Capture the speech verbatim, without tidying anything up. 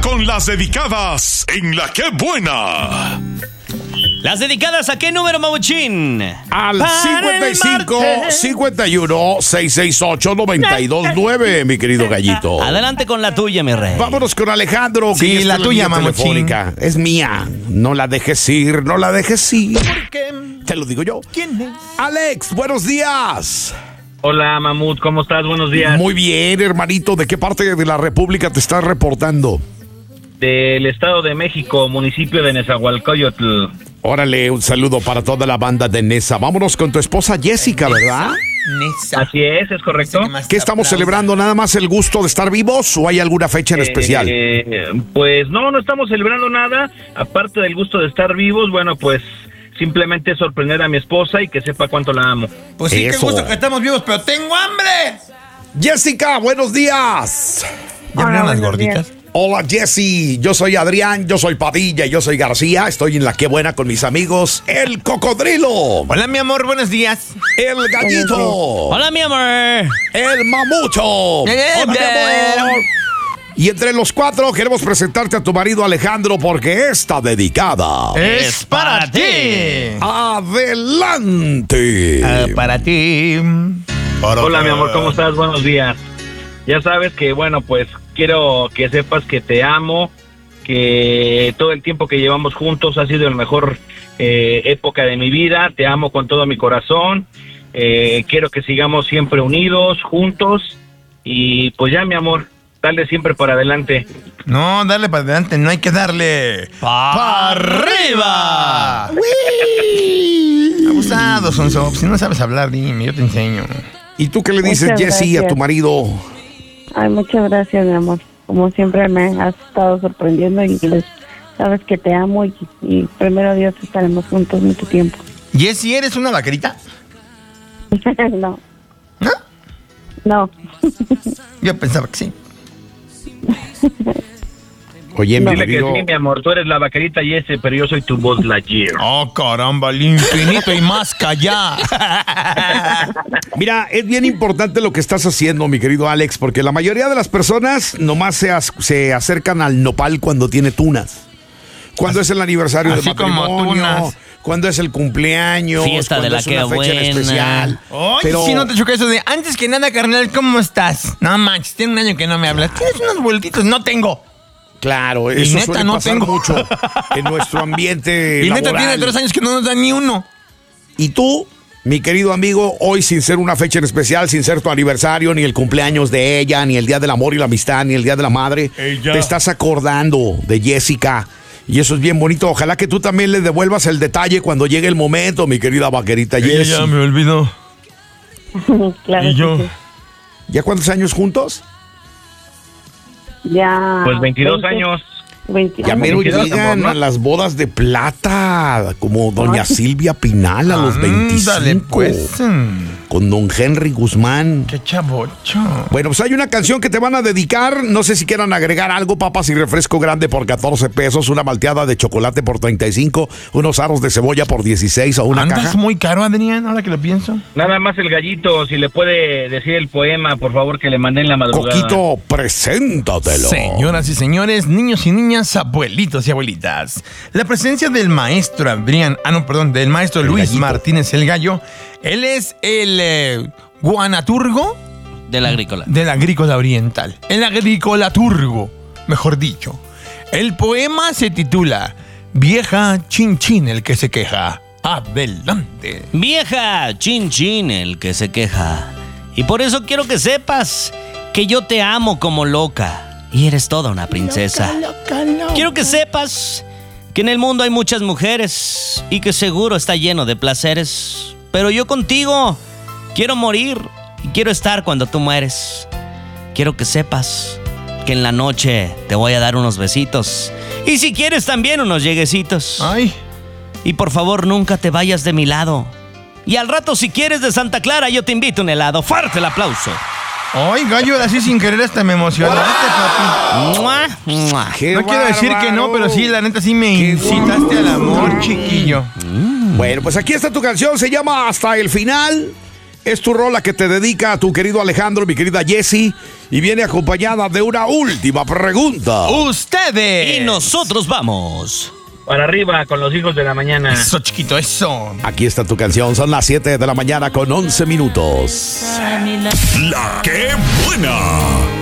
con las dedicadas en La Que Buena. ¿Las dedicadas a qué número, Mabuchín? Al cincuenta y cinco, cincuenta y uno, seiscientos sesenta y ocho, noventa y dos nueve, mi querido gallito. Adelante con la tuya, mi rey. Vámonos con Alejandro. Sí, que la tuya, Mamuchín. Es mía. No la dejes ir, no la dejes ir. ¿Por qué? Te lo digo yo. ¿Quién es? Alex, buenos días. Hola, Mamut, ¿cómo estás? Buenos días. Muy bien, hermanito. ¿De qué parte de la República te estás reportando? Del Estado de México, municipio de Nezahualcóyotl. Órale, un saludo para toda la banda de Nesa. Vámonos con tu esposa Jessica, ¿verdad? Nesa. Así es, es correcto. ¿Qué estamos celebrando? ¿Nada más el gusto de estar vivos o hay alguna fecha en Eh, especial? eh, pues no, no estamos celebrando nada. Aparte del gusto de estar vivos, bueno, pues simplemente sorprender a mi esposa y que sepa cuánto la amo. Pues sí, Eso. qué gusto que estamos vivos, pero tengo hambre. Jessica, buenos días. ¿Ya Hola, abrieron las buenos gorditas? días. Hola, Jessy. Yo soy Adrián, yo soy Padilla, yo soy García. Estoy en La Que Buena con mis amigos. El Cocodrilo. Hola, mi amor, buenos días. El Gallito. Hola, mi amor. El Mamucho. Eh, Hola, mi eh. amor. Y entre los cuatro queremos presentarte a tu marido Alejandro porque está dedicada. Es para ti. Adelante. Ah, para ti. Hola, mi amor, ¿cómo estás? Buenos días. Ya sabes que, bueno, pues quiero que sepas que te amo, que todo el tiempo que llevamos juntos ha sido la mejor eh, época de mi vida. Te amo con todo mi corazón. Eh, quiero que sigamos siempre unidos, juntos. Y pues ya, mi amor, dale siempre para adelante. No, darle para adelante, no hay que darle ¡Pa' arriba! Abusado, Sonso. Si no sabes hablar, dime, yo te enseño. ¿Y tú qué le dices, Muchas Jessy, a gracias. tu marido? Ay, muchas gracias, mi amor. Como siempre me has estado sorprendiendo y les sabes que te amo y, y primero Dios estaremos juntos mucho tiempo. Jessy, ¿eres una vaquerita? No, ¿No? no. Yo pensaba que sí. Oye, mi Dile que querido... sí, mi amor, tú eres la vaquerita y ese, pero yo soy tu Buzz Lightyear. Oh, caramba, el infinito y más que allá. Mira, es bien importante lo que estás haciendo, mi querido Alex, porque la mayoría de las personas nomás se, as- se acercan al nopal cuando tiene tunas. Cuando es el aniversario de así como matrimonio, tunas. cuando es el cumpleaños, Fiesta cuando de la es una que fecha en buena. especial. Ay, Pero si no te choca eso de antes que nada, carnal, ¿cómo estás? No manches, tiene un año que no me hablas. Tienes unos vueltitos, no tengo. claro, Y eso neta, suele no pasar tengo. mucho en nuestro ambiente Y neta laboral. tiene tres años que no nos da ni uno. Y tú, mi querido amigo, hoy sin ser una fecha en especial, sin ser tu aniversario, ni el cumpleaños de ella, ni el Día del Amor y la Amistad, ni el Día de la Madre, Ella. te estás acordando de Jessica. Y eso es bien bonito. Ojalá que tú también le devuelvas el detalle cuando llegue el momento, mi querida vaquerita Jessy. me olvidó. Claro ¿Y que yo? sí. ¿Ya cuántos años juntos? Ya. Pues veintidós veinte, años. veinte, Ya ah, mero veintidós, llegan amor, ¿no? a las bodas de plata, como doña Silvia Pinal a los veinticinco. Ándale, pues. mm, Con don Henry Guzmán. Qué chavocho. Bueno, pues hay una canción que te van a dedicar. No sé si quieran agregar algo, papas y refresco grande por catorce pesos, una malteada de chocolate por treinta y cinco, unos aros de cebolla por dieciséis o una ¿Andas caja. muy caro, Adrián, ahora que lo pienso? Nada más el gallito, si le puede decir el poema, por favor, que le mandé en la madrugada. Coquito, preséntatelo. Señoras y señores, niños y niñas, abuelitos y abuelitas, la presencia del maestro Adrián, ah no, perdón, del maestro El Luis gallito. Martínez el Gallo, él es el eh, guanaturgo De la agrícola. del agrícola oriental, el agricolaturgo, mejor dicho. El poema se titula Vieja chin chin el que se queja. Adelante. Vieja, chin chin, el que se queja. Y por eso quiero que sepas que yo te amo como loca. Y eres toda una princesa. Quiero que sepas que en el mundo hay muchas mujeres y que seguro está lleno de placeres. Pero yo contigo quiero morir y quiero estar cuando tú mueres. Quiero que sepas que en la noche te voy a dar unos besitos. Y si quieres también unos lleguecitos. Ay, Y por favor nunca te vayas de mi lado. Y al rato si quieres de Santa Clara yo te invito a un helado. Fuerte el aplauso. ay, Gallo, así sin querer hasta me emocionaste, papi. ¡Mua! ¡Mua! ¡Qué No quiero decir que no, bárbaro! pero sí, la neta sí me Qué incitaste al amor, chiquillo. Bueno, pues aquí está tu canción, se llama Hasta el Final. Es tu rola que te dedica a tu querido Alejandro, mi querida Jessie, y viene acompañada de una última pregunta. Ustedes. Y nosotros vamos. Para arriba con los hijos de la mañana. Eso, chiquito, eso. Aquí está tu canción, son las siete de la mañana con once minutos. La que buena.